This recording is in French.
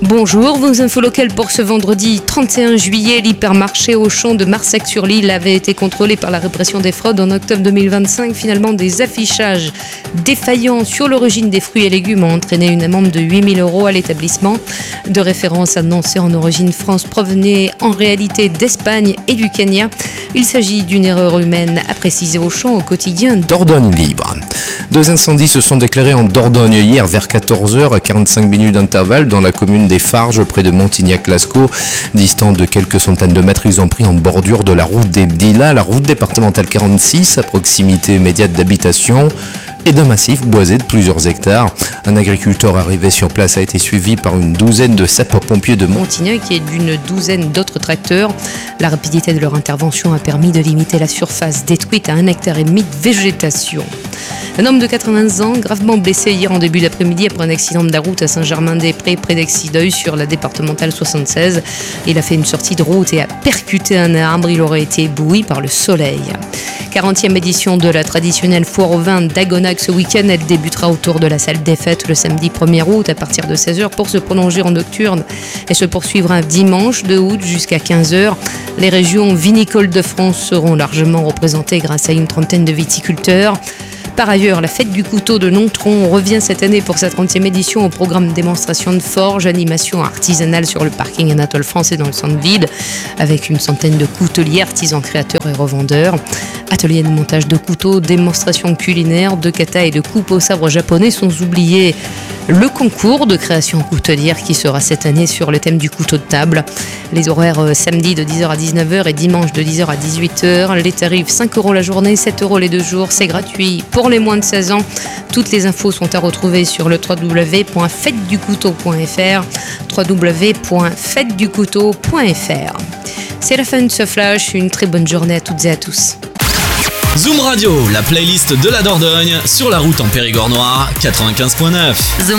Bonjour, vos infos locales pour ce vendredi 31 juillet. L'hypermarché Auchan de Marsac-sur-l'Île avait été contrôlé par la répression des fraudes en octobre 2025. Finalement, des affichages défaillants sur l'origine des fruits et légumes ont entraîné une amende de 8 000 € à l'établissement. De référence annoncée en origine France provenait en réalité d'Espagne et du Kenya. Il s'agit d'une erreur humaine, a précisé Auchan au quotidien Dordogne Libre. 2 incendies se sont déclarés en Dordogne hier vers 14h à 45 minutes d'intervalle dans la commune des Farges près de Montignac-Lascaux. Distant de quelques centaines de mètres, ils ont pris en bordure de la route des Lilas, la route départementale 46 à proximité immédiate d'habitation et d'un massif boisé de plusieurs hectares. Un agriculteur arrivé sur place a été suivi par une douzaine de sapeurs-pompiers de Montignac et d'une douzaine d'autres tracteurs. La rapidité de leur intervention a permis de limiter la surface détruite à 1,5 hectare de végétation. Un homme de 80 ans, gravement blessé hier en début d'après-midi après un accident de la route à Saint-Germain-des-Prés, près d'Exideuil, sur la départementale 76. Il a fait une sortie de route et a percuté un arbre. Il aurait été ébloui par le soleil. 40e édition de la traditionnelle foire au vin d'Agonac ce week-end. Elle débutera autour de la salle des fêtes le samedi 1er août à partir de 16h pour se prolonger en nocturne et se poursuivra dimanche 2 août jusqu'à 15h. Les régions vinicoles de France seront largement représentées grâce à une trentaine de viticulteurs. Par ailleurs, la fête du couteau de Nontron revient cette année pour sa 30e édition au programme démonstration de forge, animation artisanale sur le parking Anatole France et dans le centre-ville, avec une centaine de couteliers, artisans, créateurs et revendeurs. Ateliers de montage de couteaux, démonstrations culinaires, de kata et de coupe au sabre japonais, sans oublier le concours de création coutelière qui sera cette année sur le thème du couteau de table. Les horaires samedi de 10h à 19h et dimanche de 10h à 18h. Les tarifs 5 € la journée, 7 € les 2 jours. C'est gratuit pour les moins de 16 ans. Toutes les infos sont à retrouver sur le www.fêteducouteau.fr www.fêteducouteau.fr. C'est la fin de ce flash. Une très bonne journée à toutes et à tous. Zoom Radio, la playlist de la Dordogne, sur la route en Périgord noir 95.9.